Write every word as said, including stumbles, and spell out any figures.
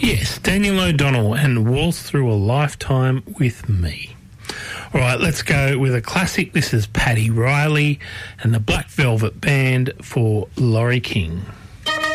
Yes, Daniel O'Donnell and Waltz Through a Lifetime with Me. All right, let's go with a classic. This is Paddy Riley and the Black Velvet Band for Laurie King.